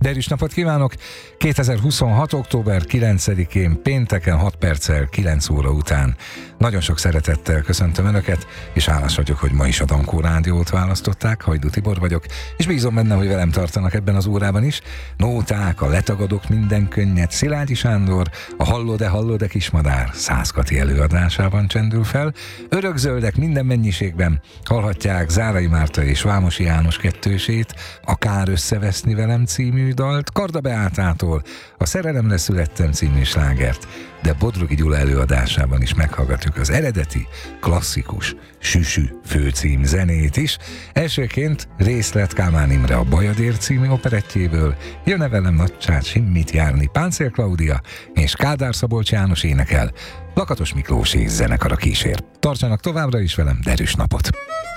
Derűs napot kívánok! 2026. október 9-én pénteken 6 perccel 9 óra után nagyon sok szeretettel köszöntöm Önöket, és hálás vagyok, hogy ma is a Dankó Rádiót választották. Hajdú Tibor vagyok, és bízom benne, hogy velem tartanak ebben az órában is. Nóták, a letagadok minden könnyed, Szilágyi Sándor, a Hallod-e kismadár Szászkati előadásában csendül fel. Örökzöldek minden mennyiségben hallhatják Zárai Márta és Vámosi János kettősét, Akár összeveszni velem című dalt, Karda Beátától a Szerelemre születtem című slágert, de Bodrogi Gyula előadásában is meghallgatjuk az eredeti, klasszikus, Süsü főcím zenét is. Elsőként részlet Kálmán Imre a Bajadér című operettjéből, Jön-e velem Nagycsát simmit járni Páncél Klaudia és Kádár Szabolcs János énekel, Lakatos Miklós és zenekara kísér. Tartsanak továbbra is velem, derűs napot!